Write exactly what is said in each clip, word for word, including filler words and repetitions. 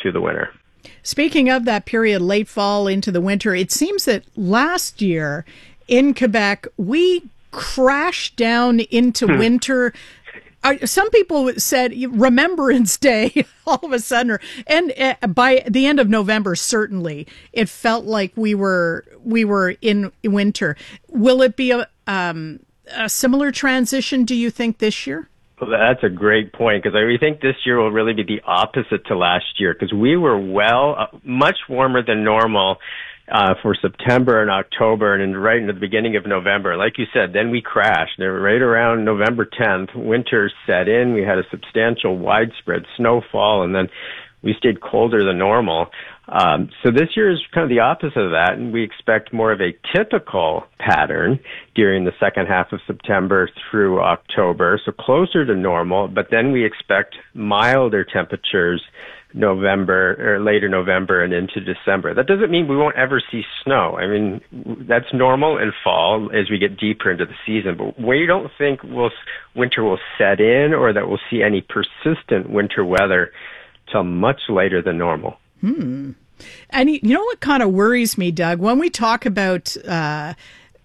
through the winter. Speaking of that period, late fall into the winter, it seems that last year in Quebec, we crashed down into winter. Uh, some people said Remembrance Day all of a sudden, and uh, by the end of November, certainly it felt like we were we were in winter. Will it be a, um, a similar transition, do you think, this year? Well, that's a great point, because I think this year will really be the opposite to last year, because we were well, uh, much warmer than normal uh, for September and October, and in, right in the beginning of November. Like you said, then we crashed. Right around November tenth, winter set in. We had a substantial widespread snowfall, and then we stayed colder than normal. Um, so this year is kind of the opposite of that, and we expect more of a typical pattern during the second half of September through October, so closer to normal, but then we expect milder temperatures November or later November and into December. That doesn't mean we won't ever see snow. I mean, that's normal in fall as we get deeper into the season, but we don't think we'll, winter will set in or that we'll see any persistent winter weather till much later than normal. Hmm. And you know what kind of worries me, Doug, when we talk about uh,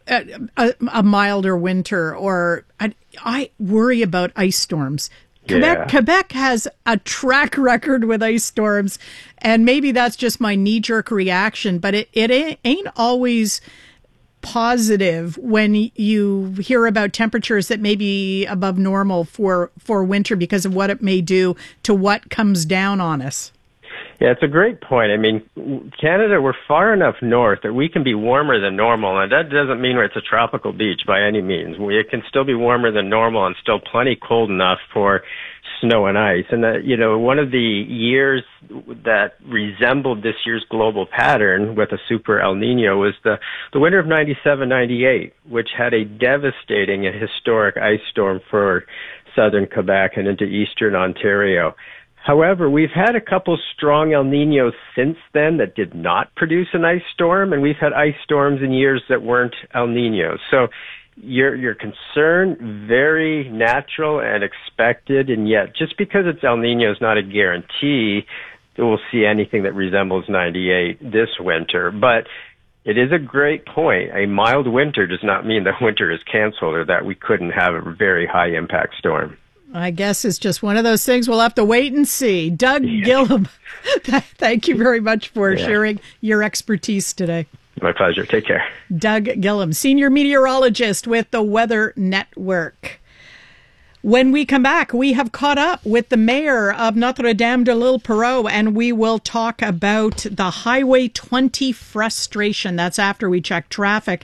a, a milder winter, or I, I worry about ice storms. Quebec, yeah. Quebec has a track record with ice storms, and maybe that's just my knee-jerk reaction, but it, it ain't always positive when you hear about temperatures that may be above normal for, for winter because of what it may do to what comes down on us. Yeah, it's a great point. I mean, Canada, we're far enough north that we can be warmer than normal, and that doesn't mean it's a tropical beach by any means. We it can still be warmer than normal and still plenty cold enough for snow and ice. And, uh, you know, one of the years that resembled this year's global pattern with a super El Nino was the, the winter of ninety-seven ninety-eight, which had a devastating and historic ice storm for southern Quebec and into eastern Ontario. However, we've had a couple strong El Niños since then that did not produce an ice storm, and we've had ice storms in years that weren't El Niños. So your your concern, very natural and expected, and yet just because it's El Niño is not a guarantee that we'll see anything that resembles ninety-eight this winter. But it is a great point. A mild winter does not mean that winter is canceled or that we couldn't have a very high impact storm. I guess it's just one of those things we'll have to wait and see. Doug yeah. Gillum, thank you very much for yeah. sharing your expertise today. My pleasure. Take care. Doug Gillum, senior meteorologist with the Weather Network. When we come back, we have caught up with the mayor of Notre-Dame-de-l'Île-Perrot, and we will talk about the Highway twenty frustration. That's after we check traffic.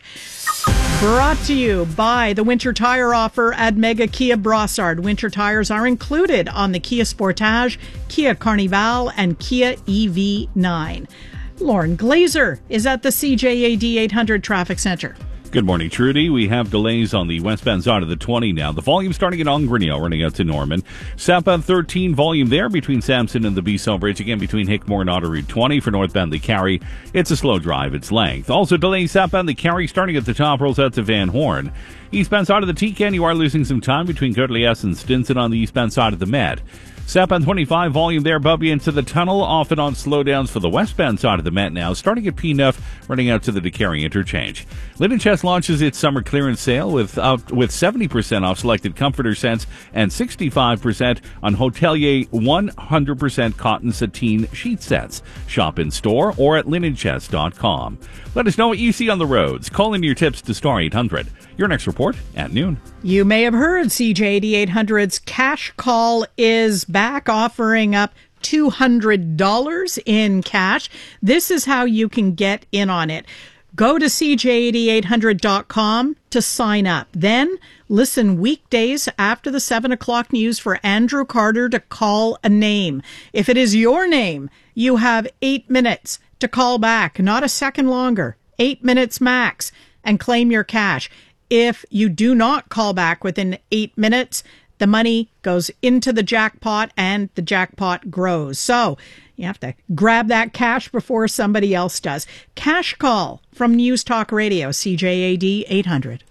Brought to you by the winter tire offer at Mega Kia Brossard. Winter tires are included on the Kia Sportage, Kia Carnival, and Kia E V nine. Lauren Glazer is at the C J A D eight hundred Traffic Center. Good morning, Trudy. We have delays on the westbound side of the twenty now. The volume starting at Ongrenio, running out to Norman. Southbound thirteen, volume there between Sampson and the Bissau Bridge. Again, between Hickmore and Auto Route twenty for northbound the Carry. It's a slow drive. It's length. Also delays southbound the Carry starting at the top, rolls out to Van Horn. Eastbound side of the T-Can, you are losing some time between Courtleillas and Stinson on the eastbound side of the Met. Southbound twenty-five, volume there, Bubby into the tunnel, off and on slowdowns for the westbound side of the Met now, starting at P Neuf, running out to the DeCarry interchange. Linden Chest launches its summer clearance sale with up with seventy percent off selected comforter scents and sixty-five percent on Hotelier one hundred percent cotton sateen sheet sets. Shop in store or at linen chest dot com. Let us know what you see on the roads. Call in your tips to Star eight hundred. Your next report at noon. You may have heard C J A D eight hundred's Cash Call is back, offering up two hundred dollars in cash. This is how you can get in on it. Go to C J A D eight hundred dot com to sign up. Then listen weekdays after the seven o'clock news for Andrew Carter to call a name. If it is your name, you have eight minutes to call back, not a second longer, eight minutes max, and claim your cash. If you do not call back within eight minutes, the money goes into the jackpot and the jackpot grows. So you have to grab that cash before somebody else does. Cash Call from News Talk Radio, C J A D eight hundred.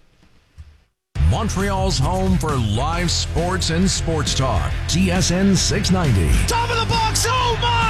Montreal's home for live sports and sports talk. T S N six ninety. Top of the box. Oh, my!